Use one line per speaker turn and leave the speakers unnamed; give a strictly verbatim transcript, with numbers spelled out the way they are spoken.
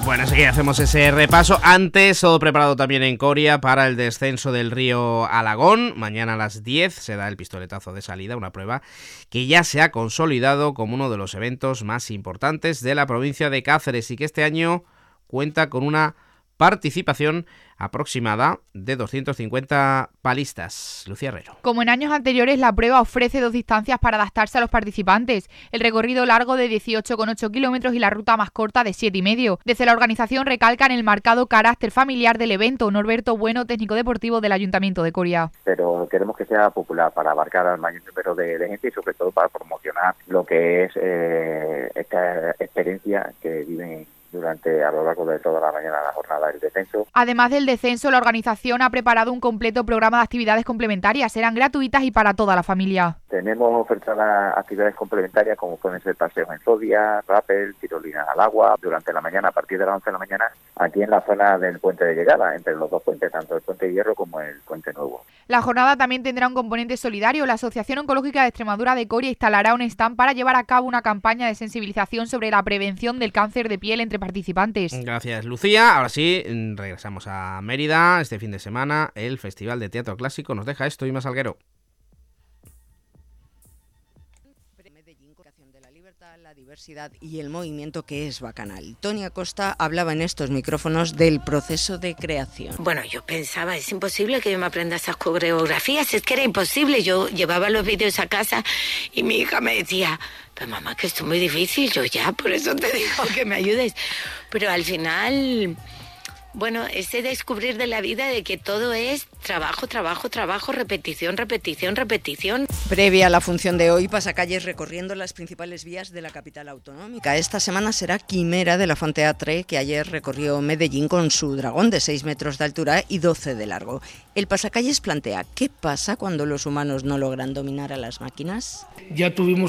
Bueno, enseguida hacemos ese repaso. Antes, todo preparado también en Coria para el descenso del río Alagón. Mañana a las diez se da el pistoletazo de salida, una prueba que ya se ha consolidado como uno de los eventos más importantes de la provincia de Cáceres y que este año cuenta con una participación aproximada de doscientos cincuenta palistas. Lucía Herrero.
Como en años anteriores, la prueba ofrece dos distancias para adaptarse a los participantes. El recorrido largo de dieciocho coma ocho kilómetros y la ruta más corta de siete y medio. Desde la organización recalcan el marcado carácter familiar del evento. Norberto Bueno, técnico deportivo del Ayuntamiento de Coria.
Pero queremos que sea popular para abarcar al mayor número de, de gente y sobre todo para promocionar lo que es eh, esta experiencia que viven durante a lo largo de toda la mañana la jornada del descenso.
Además del descenso, la organización ha preparado un completo programa de actividades complementarias. Serán gratuitas y para toda la familia.
Tenemos ofertadas actividades complementarias como pueden ser paseos en zodia, rappel, tirolinas al agua durante la mañana a partir de las once de la mañana aquí en la zona del puente de llegada, entre los dos puentes, tanto el puente de Hierro como el puente nuevo.
La jornada también tendrá un componente solidario. La Asociación Oncológica de Extremadura de Coria instalará un stand para llevar a cabo una campaña de sensibilización sobre la prevención del cáncer de piel entre participantes.
Gracias, Lucía. Ahora sí, regresamos a Mérida. Este fin de semana el Festival de Teatro Clásico nos deja esto y más Salguero.
La diversidad y el movimiento que es Bacanal. Tony Acosta hablaba en estos micrófonos del proceso de creación.
Bueno, yo pensaba, es imposible que yo me aprenda esas coreografías, es que era imposible. Yo llevaba los vídeos a casa y mi hija me decía, pero mamá, que esto es muy difícil. Yo ya, por eso te digo que me ayudes. Pero al final, bueno, ese descubrir de la vida de que todo es trabajo, trabajo, trabajo, repetición, repetición, repetición.
Previa a la función de hoy, pasacalles recorriendo las principales vías de la capital autonómica. Esta semana será Quimera de la Fonteatre, que ayer recorrió Medellín con su dragón de seis metros de altura y doce de largo. El pasacalles plantea, ¿qué pasa cuando los humanos no logran dominar a las máquinas?
Ya tuvimos